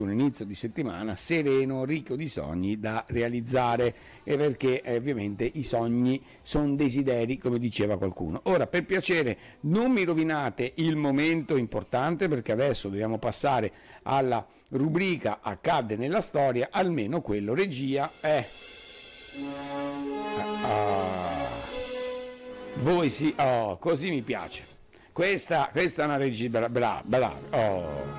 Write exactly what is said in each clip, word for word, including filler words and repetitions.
un inizio di settimana sereno, ricco di sogni da realizzare, e perché eh, ovviamente i sogni sono desideri, come diceva qualcuno. Ora, per piacere, non mi rovinate il momento importante, perché adesso dobbiamo passare alla rubrica Accadde nella storia, almeno quello regia è... Ah, voi sì, oh, così mi piace. Questa, questa è una regia brava, brava, oh.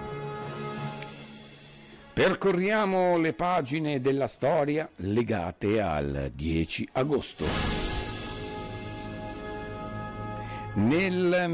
Percorriamo le pagine della storia legate al dieci agosto. Nel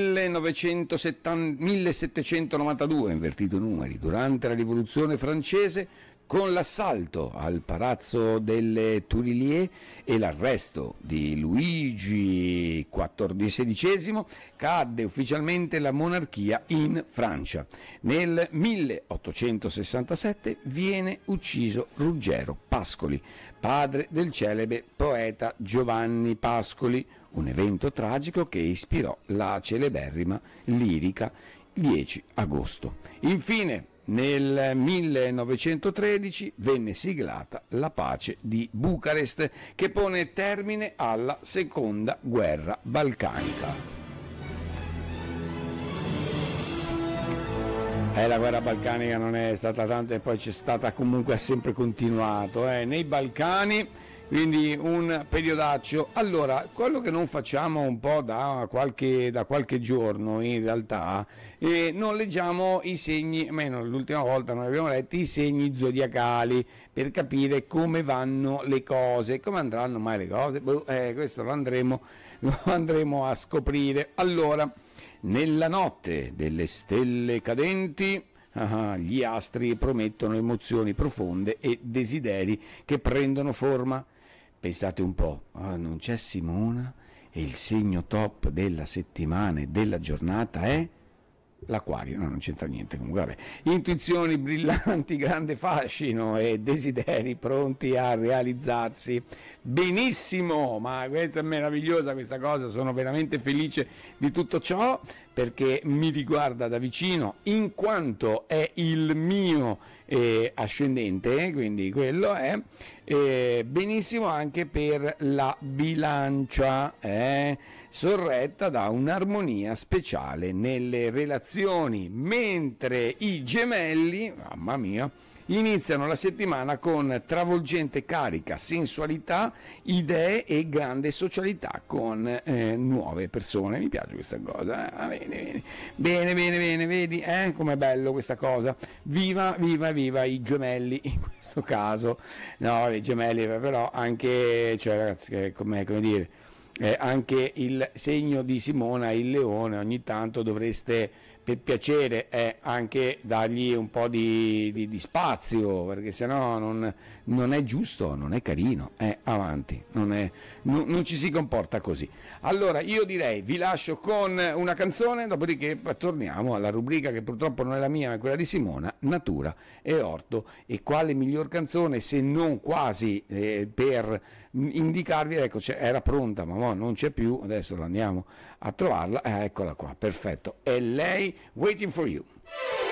millesettecentonovantadue, invertito numeri, durante la rivoluzione francese, con l'assalto al palazzo delle Tuileries e l'arresto di Luigi sedicesimo, cadde ufficialmente la monarchia in Francia. Nel milleottocentosessantasette viene ucciso Ruggero Pascoli, padre del celebre poeta Giovanni Pascoli, un evento tragico che ispirò la celeberrima lirica dieci agosto. Infine, nel millenovecentotredici venne siglata la pace di Bucarest, che pone termine alla seconda guerra balcanica. Eh, la guerra balcanica non è stata tanto, e poi c'è stata comunque, ha sempre continuato eh, nei Balcani, quindi un periodaccio. Allora, quello che non facciamo un po' da qualche, da qualche giorno in realtà, eh, non leggiamo i segni, almeno l'ultima volta non abbiamo letto i segni zodiacali per capire come vanno le cose, come andranno mai le cose, eh, questo lo andremo, lo andremo a scoprire. Allora, nella notte delle stelle cadenti, ah, gli astri promettono emozioni profonde e desideri che prendono forma. Pensate un po', oh, non c'è Simona e il segno top della settimana e della giornata è l'Acquario. No, non c'entra niente, comunque vabbè. Intuizioni brillanti, grande fascino e desideri pronti a realizzarsi. Benissimo, ma questa è meravigliosa questa cosa, sono veramente felice di tutto ciò, perché mi riguarda da vicino, in quanto è il mio eh, ascendente, quindi quello è eh, benissimo anche per la bilancia, eh, sorretta da un'armonia speciale nelle relazioni, mentre i gemelli, mamma mia, iniziano la settimana con travolgente carica, sensualità, idee e grande socialità con eh, nuove persone. Mi piace questa cosa, eh? bene, bene, bene, bene, bene, vedi eh? Com'è bello questa cosa. Viva, viva, viva i gemelli in questo caso. No, i gemelli, però anche, cioè ragazzi, come, come dire, eh, anche il segno di Simona, il leone, ogni tanto dovreste, per piacere, eh, anche dargli un po' di, di, di spazio, perché sennò non, non è giusto, non è carino, eh, avanti, non, è, non, non ci si comporta così. Allora io direi vi lascio con una canzone, dopodiché torniamo alla rubrica che purtroppo non è la mia ma è quella di Simona, Natura e Orto. E quale miglior canzone se non quasi eh, per indicarvi, ecco, era pronta ma mo non c'è più, adesso la andiamo a trovarla, eh, eccola qua, perfetto, è lei, Waiting for You.